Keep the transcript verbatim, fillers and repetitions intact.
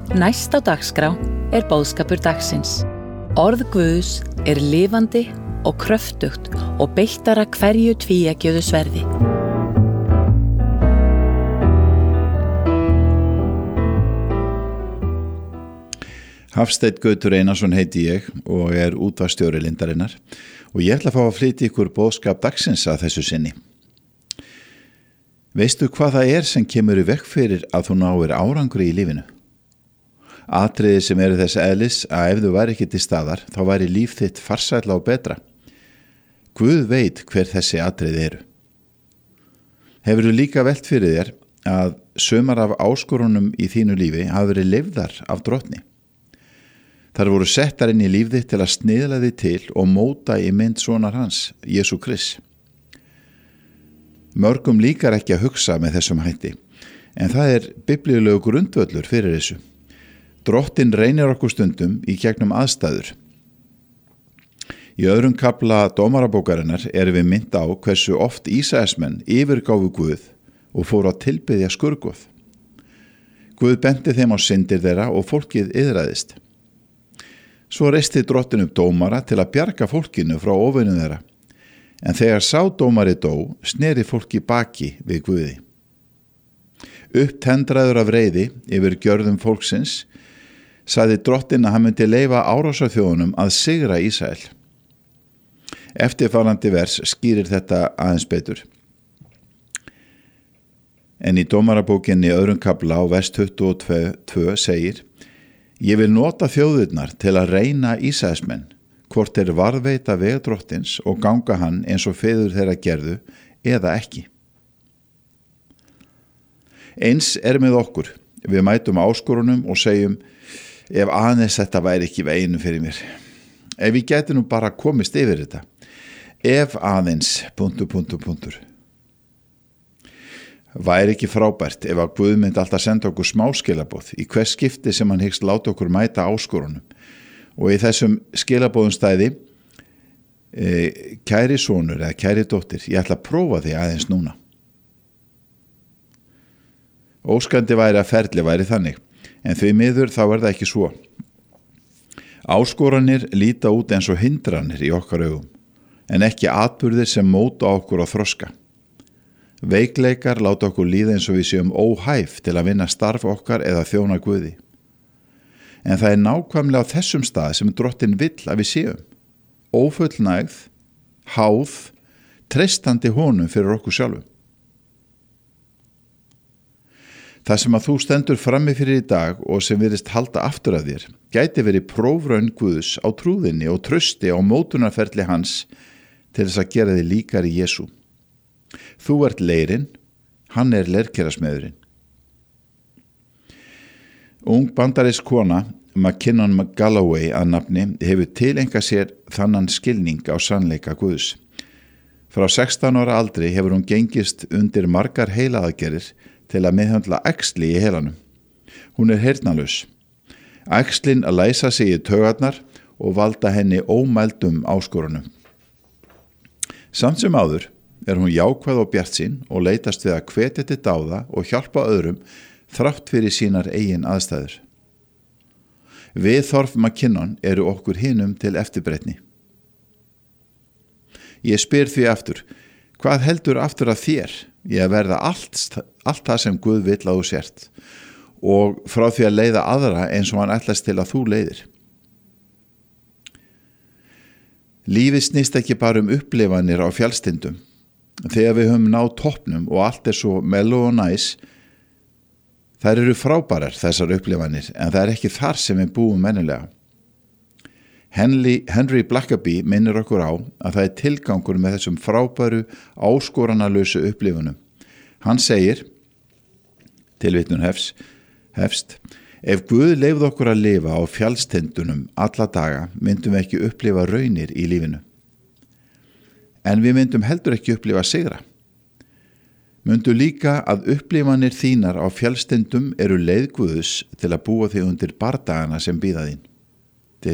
Næst á dagskrá er boðskapur dagsins. Orð Guðs er lifandi og kröftugt og beittara hverju tvíeggjuðu sverði. Hafsteinn Gautur Einarsson heiti ég og er útvarpsstjóri Lindarinnar og ég ætla að fá að flytja ykkur boðskap dagsins að þessu sinni. Veistu hvað það er sem kemur í veg fyrir að þú náir árangri í lífinu? Atriði sem eru þess eðlis að ef þú væri ekki til staðar þá væri líf þitt farsælla og betra. Guð veit hver þessi atriði eru. Hefur þú líka velt fyrir þér að sumar af áskorunum í þínu lífi hafa verið leyfðar af drottni. Þar voru settar inn í líf þitt til að sniðla þig til og móta í mynd sonar hans, Jesú Krist. Mörgum líkar ekki að hugsa með þessum hætti, en það er biblíulegu grundvöllur fyrir þessu. Drottinn reynir okkur stundum í gegnum aðstæður. Í öðrum kafla dómarabókarinnar erum við minnt á hversu oft Ísraelsmenn yfirgáfu Guð og fóru að tilbiðja skurgoð. Guð benti þeim á syndir þeirra og fólkið iðraðist. Svo reisti Drottinn upp dómara til að bjarga fólkinu frá óvinum þeirra, en þegar sá dómari dó, sneri fólki baki við Guði. Upptendraður af reiði yfir gjörðum fólksins, sagði Drottinn að hann myndi leyfa árásarþjóðunum að sigra Ísrael. Eftirfarandi vers skýrir þetta aðeins betur. En í dómarabókinni öðrum kafla á vers tuttugu og tvö segir: Ég vil nota þjóðirnar til að reyna Ísraelsmenn, hvort þeir varðveita veg Drottins og ganga hann eins og feður þeirra gerðu eða ekki. Eins er með okkur. Við mætum áskorunum og segjum: Ef aðeins þetta væri ekki veginu fyrir mér. Ef við gætum nú bara komist yfir þetta. Ef aðeins, punktur, punktur, punktur. Væri ekki frábært ef að Guð myndi alltaf senda okkur smáskilaboð í hvers skipti sem hann hyggst láta okkur mæta áskorunum. Og í þessum skilaboðum stæði, e, kæri sonur eða kæri dóttir, ég ætla að prófa þig aðeins núna. Óskandi væri að ferli væri þannig. En því miður þá er það ekki svo. Áskoranir líta út eins og hindranir í okkar augum, en ekki atburðir sem móta okkur á þroska. Veikleikar láta okkur líða eins og við séum óhæf til að vinna starf okkar eða þjóna Guði. En það er nákvæmlega á þessum stað sem Drottinn vill að við séum. Ófullnægð, háð, treystandi honum fyrir okkur sjálfum. Það sem að þú stendur frammi fyrir í dag og sem virðist halda aftur af þér, gæti verið prófraun Guðs á trúðinni og trausti á mótunarferli hans til þess að gera þig líkar í Jesú. Þú ert leirinn, hann er leirkerasmiðurinn. Ung bandarísk kona, McKinnon Galloway að nafni, hefur tileinkað sér þannan skilning á sannleika Guðs. Frá sextán ára aldri hefur hún gengist undir margar heilaaðgerðir til að meðhöndla æxli í heilanum. Hún er heyrnarlaus. Æxlin að læsa sig í taugarnar og valda henni ómældum áskorunum. Samt sem áður er hún jákvæð og bjartsýn og leitast við að hvetja til dáða og hjálpa öðrum þrátt fyrir sínar eigin aðstæður. Viðhorf McKinnon eru okkur hinum til eftirbreytni. Ég spyr því aftur, hvað heldur aftur að þér? Ég að verða allt, allt það sem Guð vill að þú sért og frá því að leiða aðra eins og hann ætlast til að þú leiðir. Lífið snýst ekki bara um upplifanir á fjallstindum. Þegar við höfum náð toppnum og allt er svo mellow og næs, þær eru frábærar þessar upplifanir, en það er ekki þar sem við búum mennilega. Henry, Henry Blackaby minnir okkur á að það er tilgangur með þessum frábæru áskoranalösu upplifunum. Hann segir, tilvitnun hefst, hefst, ef Guð leyfði okkur að lifa á fjallstindunum alla daga, myndum við ekki upplifa raunir í lífinu. En við myndum heldur ekki upplifa sigra. Myndu líka að upplifanir þínar á fjallstindum eru leið Guðs til að búa þig undir bardagana sem bíða þín.